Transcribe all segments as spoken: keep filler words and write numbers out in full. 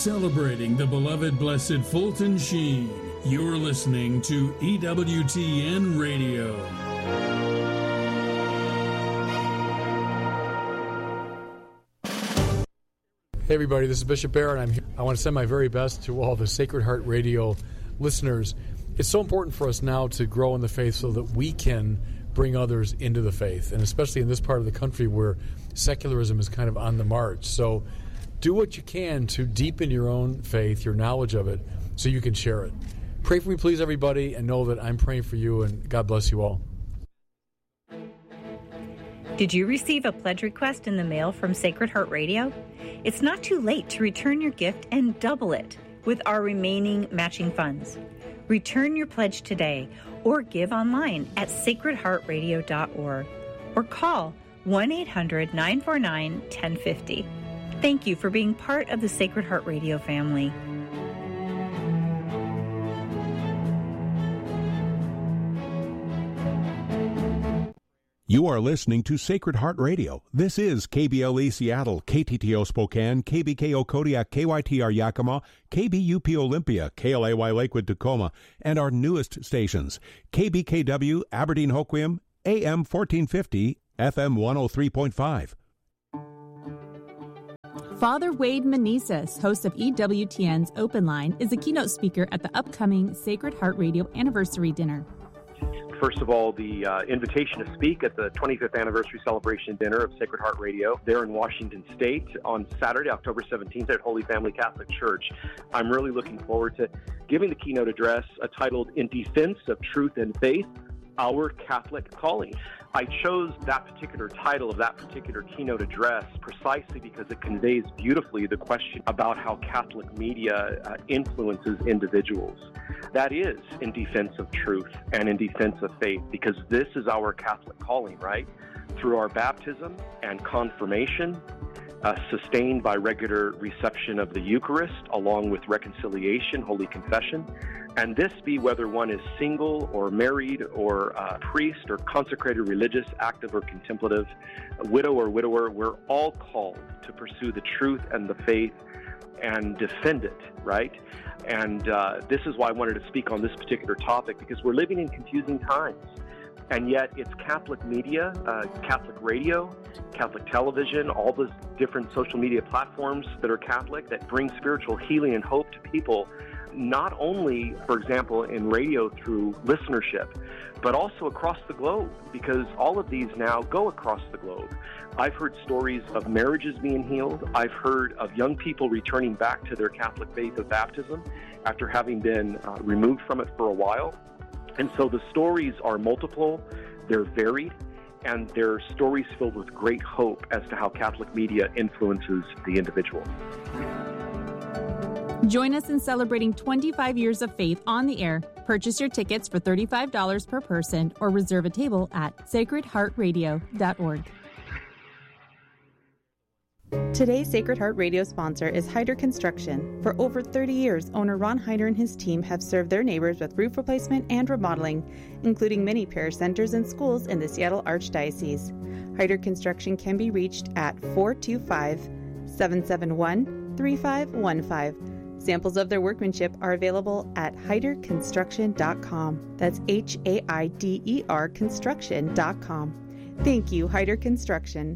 Celebrating the beloved Blessed Fulton Sheen, you're listening to E W T N Radio. Hey everybody, this is Bishop Barrett. I'm here. I want to send my very best to all the Sacred Heart Radio listeners. It's so important for us now to grow in the faith so that we can bring others into the faith, and especially in this part of the country where secularism is kind of on the march. So do what you can to deepen your own faith, your knowledge of it, so you can share it. Pray for me, please, everybody, and know that I'm praying for you, and God bless you all. Did you receive a pledge request in the mail from Sacred Heart Radio? It's not too late to return your gift and double it with our remaining matching funds. Return your pledge today or give online at sacred heart radio dot org or call one eight hundred nine four nine one zero five zero. Thank you for being part of the Sacred Heart Radio family. You are listening to Sacred Heart Radio. This is K B L E Seattle, K T T O Spokane, K B K O Kodiak, K Y T R Yakima, K B U P Olympia, K L A Y Lakewood Tacoma, and our newest stations, K B K W Aberdeen Hoquiam, A M fourteen fifty, F M one oh three point five. Father Wade Meneses, host of E W T N's Open Line, is a keynote speaker at the upcoming Sacred Heart Radio Anniversary Dinner. First of all, the uh, invitation to speak at the twenty-fifth Anniversary Celebration Dinner of Sacred Heart Radio there in Washington State on Saturday, October seventeenth at Holy Family Catholic Church. I'm really looking forward to giving the keynote address uh, titled In Defense of Truth and Faith, Our Catholic Calling. I chose that particular title of that particular keynote address precisely because it conveys beautifully the question about how Catholic media uh, influences individuals. That is in defense of truth and in defense of faith, because this is our Catholic calling, right? Through our baptism and confirmation, uh, sustained by regular reception of the Eucharist, along with reconciliation, Holy Confession, and this be whether one is single or married or uh, priest or consecrated religious, active or contemplative, widow or widower, we're all called to pursue the truth and the faith and defend it, right? And uh, this is why I wanted to speak on this particular topic, because we're living in confusing times. And yet it's Catholic media, uh, Catholic radio, Catholic television, all those different social media platforms that are Catholic that bring spiritual healing and hope to people, not only, for example, in radio through listenership, but also across the globe, because all of these now go across the globe. I've heard stories of marriages being healed. I've heard of young people returning back to their Catholic faith of baptism after having been uh, removed from it for a while. And so the stories are multiple, they're varied, and they're stories filled with great hope as to how Catholic media influences the individual. Join us in celebrating twenty-five years of faith on the air. Purchase your tickets for thirty-five dollars per person or reserve a table at sacred heart radio dot org. Today's Sacred Heart Radio sponsor is Hyder Construction. For over thirty years, owner Ron Hyder and his team have served their neighbors with roof replacement and remodeling, including many parish centers and schools in the Seattle Archdiocese. Hyder Construction can be reached at four two five, seven seven one, three five one five. Samples of their workmanship are available at hyder construction dot com. That's H A I D E R construction dot com. Thank you, Hyder Construction.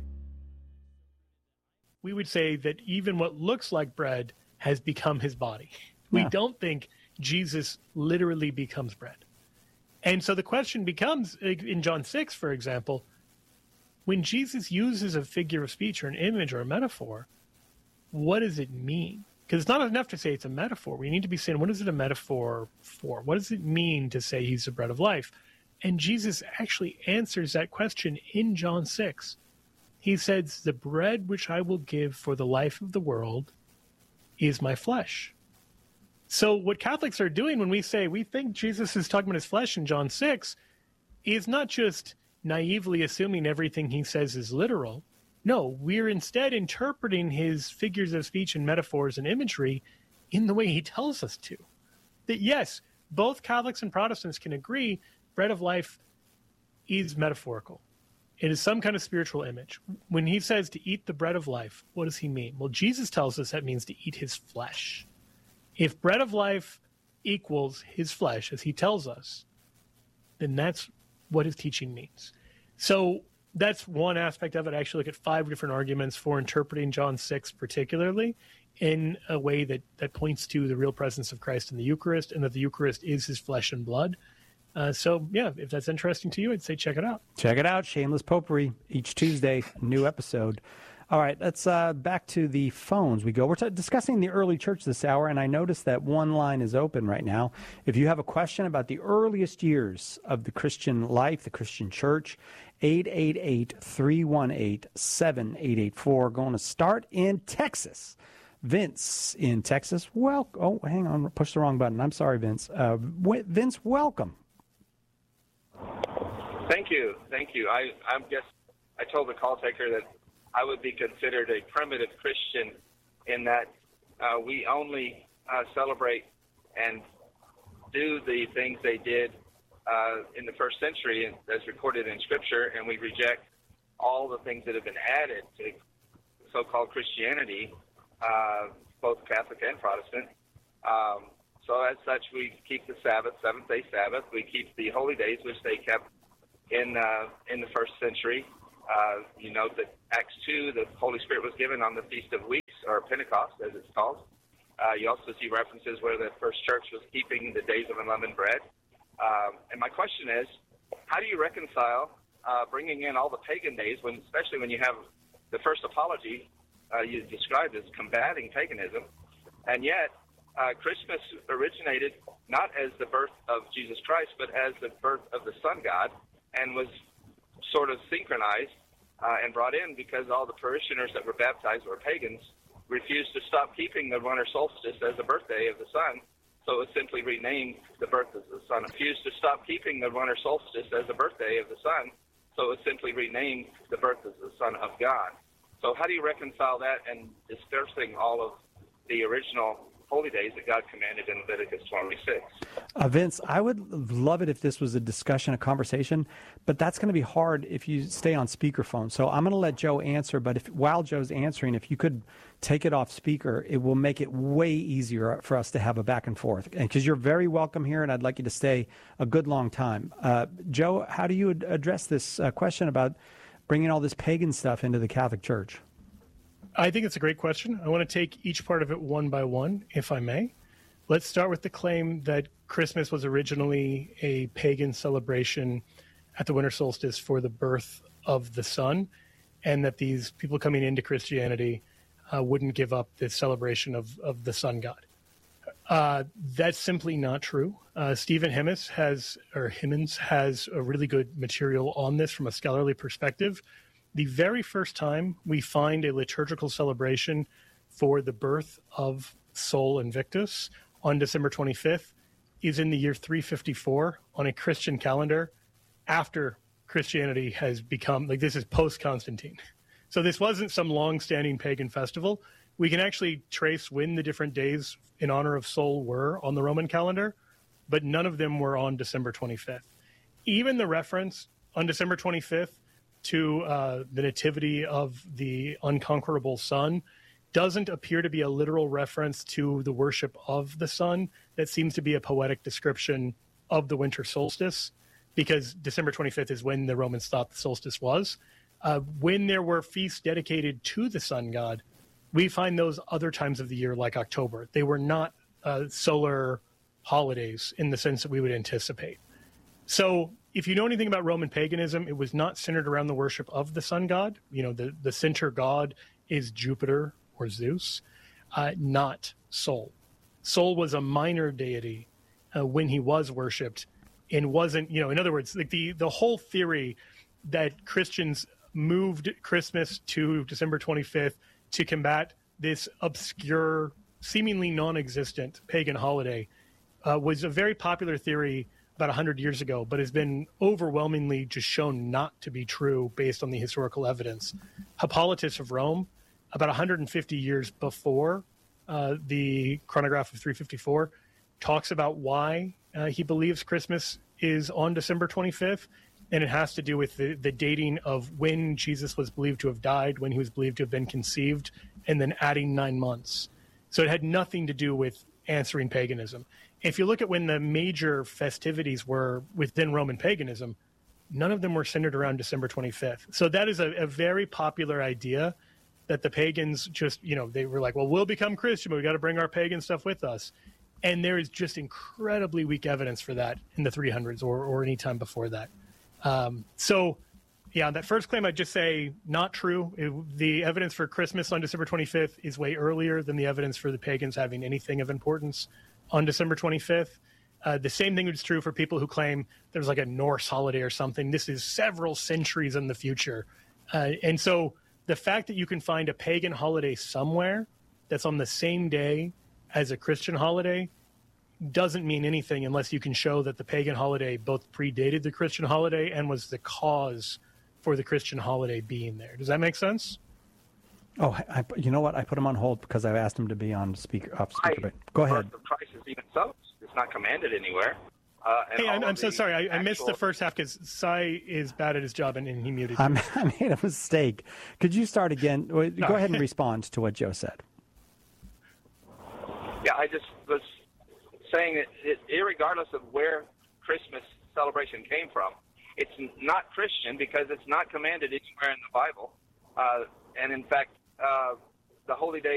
We would say that even what looks like bread has become his body. We yeah. don't think Jesus literally becomes bread. And so the question becomes, in John six, for example, when Jesus uses a figure of speech or an image or a metaphor, what does it mean? Because it's not enough to say it's a metaphor. We need to be saying, what is it a metaphor for? What does it mean to say he's the bread of life? And Jesus actually answers that question in John six. He says, the bread which I will give for the life of the world is my flesh. So what Catholics are doing when we say we think Jesus is talking about his flesh in John six is not just naively assuming everything he says is literal. No, we're instead interpreting his figures of speech and metaphors and imagery in the way he tells us to. That yes, both Catholics and Protestants can agree bread of life is metaphorical. It is some kind of spiritual image. When he says to eat the bread of life, what does he mean? Well, Jesus tells us that means to eat his flesh. If bread of life equals his flesh, as he tells us, then that's what his teaching means. So that's one aspect of it. I actually look at five different arguments for interpreting John six particularly in a way that, that points to the real presence of Christ in the Eucharist and that the Eucharist is his flesh and blood. Uh, so, yeah, if that's interesting to you, I'd say check it out. Check it out. Shameless Potpourri. Each Tuesday, new episode. All right, let's uh, back to the phones we go. We're t- discussing the early church this hour, and I noticed that one line is open right now. If you have a question about the earliest years of the Christian life, the Christian church, eight eight eight, three one eight, seven eight eight four. Going to start in Texas. Vince in Texas. Well, oh, hang on. Push the wrong button. I'm sorry, Vince. Uh, Vince, welcome. Thank you. Thank you. I I guess I told the call taker that I would be considered a primitive Christian in that uh, we only uh, celebrate and do the things they did uh, in the first century as recorded in Scripture, and we reject all the things that have been added to so-called Christianity, uh, both Catholic and Protestant. Um, so as such, we keep the Sabbath, seventh-day Sabbath. We keep the holy days, which they kept in uh, in the first century. Uh, you note that Acts two, the Holy Spirit was given on the Feast of Weeks, or Pentecost, as it's called. Uh, you also see references where the first church was keeping the days of unleavened bread. Um, and my question is, how do you reconcile uh, bringing in all the pagan days, when, especially when you have the first apology uh, you described as combating paganism, and yet uh, Christmas originated not as the birth of Jesus Christ, but as the birth of the Sun God, and was sort of synchronized uh, and brought in because all the parishioners that were baptized were pagans, refused to stop keeping the winter solstice as the birthday of the sun, so it was simply renamed the birth of the sun. Refused to stop keeping the winter solstice as the birthday of the sun, so it was simply renamed the birth of the Son of God. So how do you reconcile that and dispersing all of the original holy days that God commanded in Leviticus twenty-six? Uh, Vince, I would love it if this was a discussion, a conversation, but that's going to be hard if you stay on speakerphone. So I'm going to let Joe answer, but if while Joe's answering, if you could take it off speaker, it will make it way easier for us to have a back and forth. And because you're very welcome here, and I'd like you to stay a good long time. Uh, Joe, how do you ad- address this uh, question about bringing all this pagan stuff into the Catholic Church? I think it's a great question. I want to take each part of it one by one, if I may. Let's start with the claim that Christmas was originally a pagan celebration at the winter solstice for the birth of the sun, and that these people coming into Christianity uh, wouldn't give up this celebration of, of the sun god. Uh, that's simply not true. Uh, Stephen Himmis has, or Himmons has a really good material on this from a scholarly perspective. The very first time we find a liturgical celebration for the birth of Sol Invictus on December twenty-fifth is in the year three fifty-four on a Christian calendar after Christianity has become, like this is post-Constantine. So this wasn't some long-standing pagan festival. We can actually trace when the different days in honor of Sol were on the Roman calendar, but none of them were on December twenty-fifth. Even the reference on December twenty-fifth to uh, the nativity of the unconquerable sun doesn't appear to be a literal reference to the worship of the sun. That seems to be a poetic description of the winter solstice, because December twenty-fifth is when the Romans thought the solstice was. Uh, when there were feasts dedicated to the sun god, we find those other times of the year, like October. They were not uh, solar holidays in the sense that we would anticipate. So if you know anything about Roman paganism, it was not centered around the worship of the sun god. You know, the, the center god is Jupiter or Zeus, uh, not Sol. Sol was a minor deity uh, when he was worshipped, and wasn't, you know, in other words, like the, the whole theory that Christians moved Christmas to December twenty-fifth to combat this obscure, seemingly non-existent pagan holiday uh, was a very popular theory about one hundred years ago, but has been overwhelmingly just shown not to be true based on the historical evidence. Hippolytus of Rome, about one hundred fifty years before uh, the chronograph of three fifty-four, talks about why uh, he believes Christmas is on December twenty-fifth, and it has to do with the, the dating of when Jesus was believed to have died, when he was believed to have been conceived, and then adding nine months. So it had nothing to do with answering paganism. If you look at when the major festivities were within Roman paganism, none of them were centered around December twenty-fifth. So that is a, a very popular idea that the pagans just, you know, they were like, well, we'll become Christian, but we got to bring our pagan stuff with us. And there is just incredibly weak evidence for that in the three hundreds or, or any time before that. Um, so, yeah, that first claim, I'd just say not true. It, the evidence for Christmas on December twenty-fifth is way earlier than the evidence for the pagans having anything of importance on December twenty-fifth. Uh, the same thing is true for people who claim there's like a Norse holiday or something. This is several centuries in the future. Uh, and so the fact that you can find a pagan holiday somewhere that's on the same day as a Christian holiday doesn't mean anything unless you can show that the pagan holiday both predated the Christian holiday and was the cause for the Christian holiday being there. Does that make sense? Oh, I, you know what? I put him on hold because I've asked him to be on speaker. Off speaker. I, Go ahead. The Christ is even so. It's not commanded anywhere. Uh, and hey, I'm, I'm so the sorry. I, actual... I missed the first half because Cy is bad at his job and, and he muted you. I'm, I made a mistake. Could you start again? Go no. ahead and respond to what Joe said. Yeah, I just was saying that it, irregardless of where Christmas celebration came from, it's not Christian because it's not commanded anywhere in the Bible. Uh, and in fact, uh, the holy day